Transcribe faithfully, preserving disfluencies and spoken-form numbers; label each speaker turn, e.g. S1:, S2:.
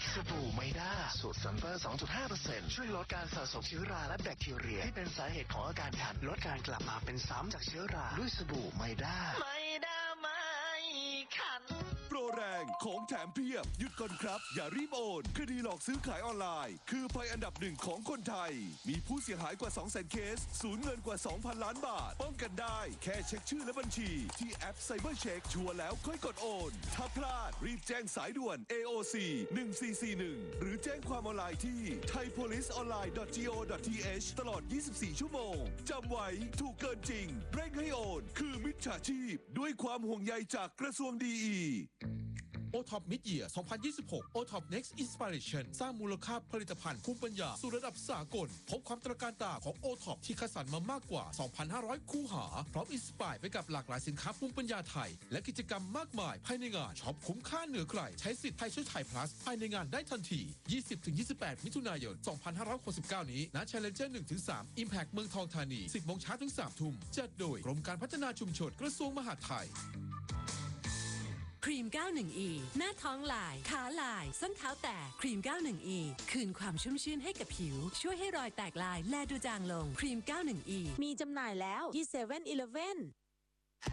S1: สบู่ไมด้าสูตรซันเฟอร์ สองจุดห้าเปอร์เซ็นต์ ช่วยลดการสะสมเชื้อราและแบคทีเรียที่เป็นสาเหตุของอาการคันลดการกลับมาเป็นซ้ำจากเชื้อราด้วยสบู่ไมด้าไมด้าไม่คัน
S2: โปรแรงของแถมเพียบหยุดก่อนครับอย่ารีบโอนคดีหลอกซื้อขายออนไลน์คือภัยอันดับหนึ่งของคนไทยมีผู้เสียหายกว่า สองแสน เคสสูญเงินกว่า สองพัน ล้านบาทป้องกันได้แค่เช็คชื่อและบัญชีที่แอป Cyber Check ชัวร์แล้วค่อยกดโอนถ้าพลาดรีบแจ้งสายด่วน เอ โอ ซี หนึ่งสี่สี่หนึ่งหรือแจ้งความออนไลน์ที่ ไทยโพลิสออนไลน์ ดอท จี โอ ดอท ที เอช ตลอด ยี่สิบสี่ ชั่วโมงจำไว้ถูกเกินจริงเร่งให้โอนคือมิจฉาชีพด้วยความห่วงใยจากกระทรวงดีอี
S3: โอ ท็อป Mid-Year สองพันยี่สิบหก โอ ท็อป Next Inspiration สร้างมูลค่าผลิตภัณฑ์ภูมิปัญญาสู่ระดับสากลพบความตระการตาของ โอ ท็อป ที่คัดสรรมามากกว่า สองพันห้าร้อย คู่หาพร้อมอินสปายไปกับหลากหลายสินค้าภูมิปัญญาไทยและกิจกรรมมากมายภายในงานช็อปคุ้มค่าเหนือใครใช้สิทธิ์ไทยช่วยไทย plus ภายในงานได้ทันที ยี่สิบถึงยี่สิบแปด มิถุนายน สองพันห้าร้อยหกสิบเก้า นี้ณ Challenger หนึ่งถึงสาม Impact เมืองทองธานี สิบโมงเช้าถึงสามทุ่มจัดโดยกรมการพัฒนาชุมชนกระทรวงมหาดไทย
S4: ครีม เก้าสิบเอ็ด อี หน้าท้องลายขาลายส้นเท้าแตกครีม เก้าสิบเอ็ด อี คืนความชุ่มชื่นให้กับผิวช่วยให้รอยแตกลายแลดูจางลงครีม เก้าสิบเอ็ด อี
S5: มีจำหน่ายแล้วที่ เซเว่น อีเลฟเว่น